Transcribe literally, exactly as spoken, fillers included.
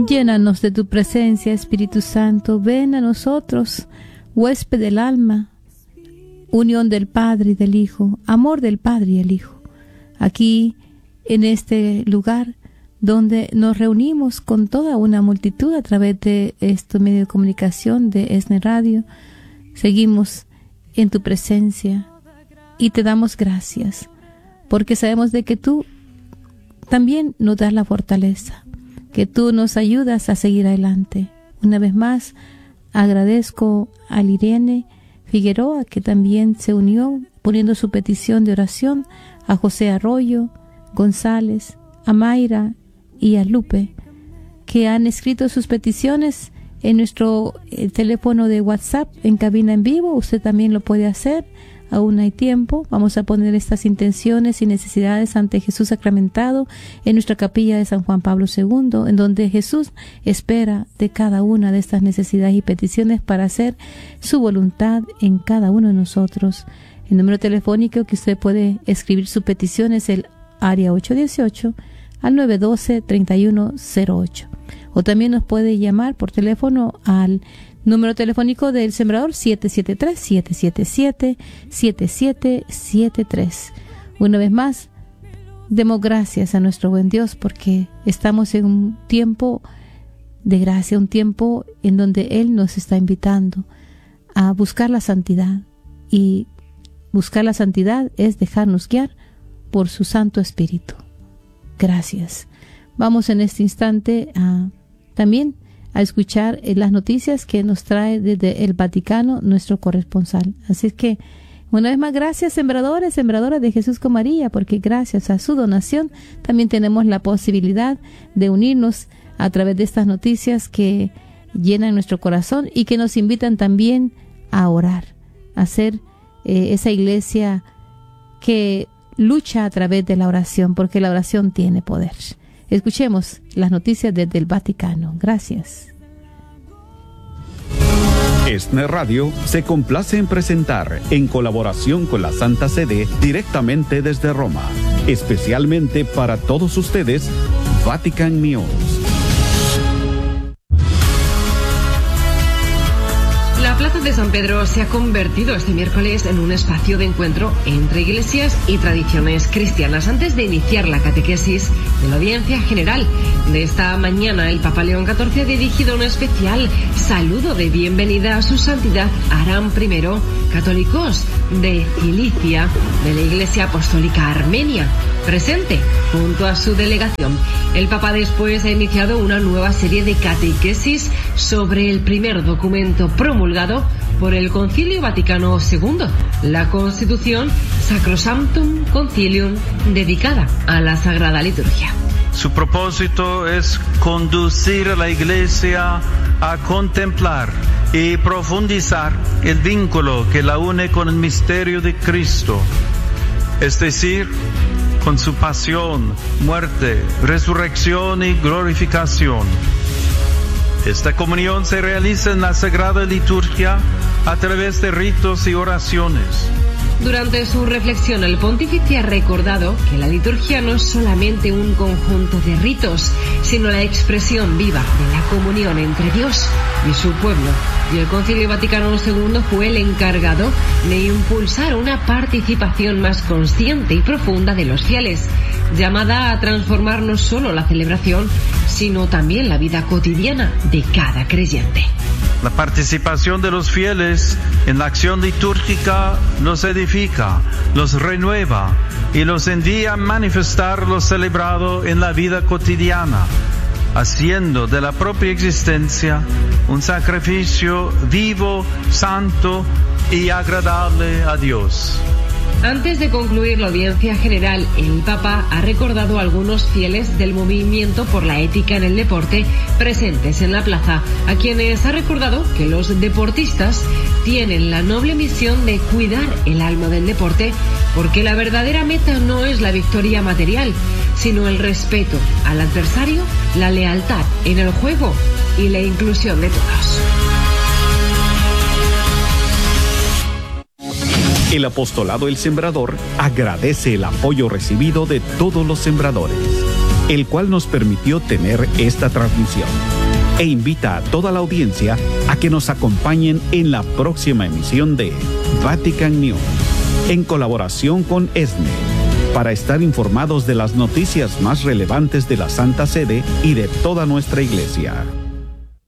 Llénanos de tu presencia, Espíritu Santo. Ven a nosotros, huésped del alma, unión del Padre y del Hijo, amor del Padre y el Hijo. Aquí, en este lugar donde nos reunimos con toda una multitud a través de este medio de comunicación de ESNE Radio, seguimos en tu presencia y te damos gracias, porque sabemos de que tú también nos das la fortaleza, que tú nos ayudas a seguir adelante. Una vez más, agradezco a Irene Figueroa, que también se unió poniendo su petición de oración, a José Arroyo González, a Mayra y a Lupe, que han escrito sus peticiones en nuestro eh, teléfono de WhatsApp en cabina en vivo. Usted también lo puede hacer, aún hay tiempo. Vamos a poner estas intenciones y necesidades ante Jesús sacramentado en nuestra capilla de San Juan Pablo segundo, en donde Jesús espera de cada una de estas necesidades y peticiones para hacer su voluntad en cada uno de nosotros. El número telefónico que usted puede escribir su petición es el área ocho dieciocho al nueve uno dos, tres uno cero ocho. O también nos puede llamar por teléfono al número telefónico del Sembrador siete siete tres, siete siete siete, siete siete siete tres. Una vez más, demos gracias a nuestro buen Dios porque estamos en un tiempo de gracia, un tiempo en donde Él nos está invitando a buscar la santidad. Y buscar la santidad es dejarnos guiar por su Santo Espíritu. Gracias. Vamos en este instante a también a escuchar las noticias que nos trae desde el Vaticano nuestro corresponsal. Así que, una vez más, gracias, sembradores, sembradoras de Jesús con María, porque gracias a su donación también tenemos la posibilidad de unirnos a través de estas noticias que llenan nuestro corazón y que nos invitan también a orar, a ser eh, esa iglesia que lucha a través de la oración, porque la oración tiene poder. Escuchemos las noticias desde el Vaticano. Gracias. ESNE Radio se complace en presentar, en colaboración con la Santa Sede, directamente desde Roma, especialmente para todos ustedes, Vatican News. La Plaza de San Pedro se ha convertido este miércoles en un espacio de encuentro entre iglesias y tradiciones cristianas. Antes de iniciar la catequesis de la audiencia general de esta mañana, el Papa León catorce ha dirigido un especial saludo de bienvenida a su santidad Aram primero, católicos de Cilicia, de la Iglesia Apostólica Armenia, presente junto a su delegación. El Papa después ha iniciado una nueva serie de catequesis sobre el primer documento promulgado por el Concilio Vaticano segundo, la Constitución Sacrosanctum Concilium, dedicada a la Sagrada Liturgia. Su propósito es conducir a la Iglesia a contemplar y profundizar el vínculo que la une con el misterio de Cristo, es decir, con su pasión, muerte, resurrección y glorificación. Esta comunión se realiza en la Sagrada Liturgia a través de ritos y oraciones. Durante su reflexión, el pontífice ha recordado que la liturgia no es solamente un conjunto de ritos, sino la expresión viva de la comunión entre Dios y su pueblo. Y el Concilio Vaticano segundo fue el encargado de impulsar una participación más consciente y profunda de los fieles, llamada a transformar no solo la celebración, sino también la vida cotidiana de cada creyente. La participación de los fieles en la acción litúrgica los edifica, los renueva y los envía a manifestar lo celebrado en la vida cotidiana, haciendo de la propia existencia un sacrificio vivo, santo y agradable a Dios. Antes de concluir la audiencia general, el Papa ha recordado a algunos fieles del movimiento por la ética en el deporte presentes en la plaza, a quienes ha recordado que los deportistas tienen la noble misión de cuidar el alma del deporte, porque la verdadera meta no es la victoria material, sino el respeto al adversario, la lealtad en el juego y la inclusión de todos. El Apostolado El Sembrador agradece el apoyo recibido de todos los sembradores. el cual nos permitió tener esta transmisión. E invita a toda la audiencia a que nos acompañen en la próxima emisión de Vatican News, en colaboración con E S N E, para estar informados de las noticias más relevantes de la Santa Sede y de toda nuestra Iglesia.